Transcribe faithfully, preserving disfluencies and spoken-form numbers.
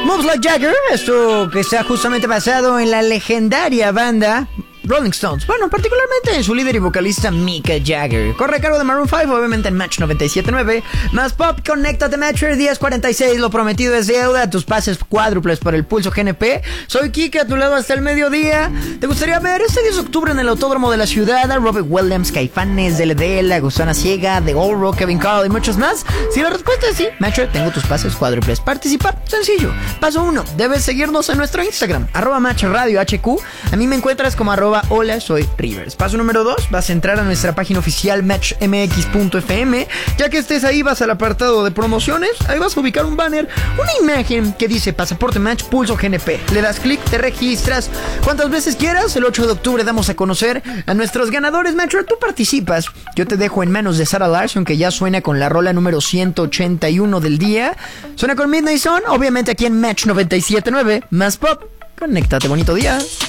Moves Like Jagger, esto que está justamente basado en la legendaria banda Rolling Stones, bueno, particularmente en su líder y vocalista Mick Jagger. Corre a cargo de Maroon cinco, obviamente en Match noventa y siete punto nueve. Más Pop, conéctate Matcher, diez cuarenta y seis. Lo prometido es deuda, tus pases cuádruples por el Pulso G N P. Soy Kike, a tu lado hasta el mediodía. ¿Te gustaría ver este diez de octubre en el Autódromo de la Ciudad a Robert Williams, Caifanes, D L D, La Gusana Ciega, The Old Rock, Kevin Carl y muchos más? Si la respuesta es sí, Matcher, tengo tus pases cuádruples. Participar, sencillo. Paso uno, debes seguirnos en nuestro Instagram, arroba Match Radio H Q. A mí me encuentras como arroba hola, soy Rivers. Paso número dos, vas a entrar a nuestra página oficial match m x punto f m. Ya que estés ahí, vas al apartado de promociones. Ahí vas a ubicar un banner, una imagen que dice Pasaporte Match Pulso G N P. Le das clic, te registras cuantas veces quieras. El ocho de octubre damos a conocer a nuestros ganadores. Matcher, tú participas. Yo te dejo en manos de Sarah Larson, que ya suena con la rola número ciento ochenta y uno del día. Suena con Midnight Sun, obviamente aquí en Match noventa y siete punto nueve. Más Pop, conéctate, bonito día.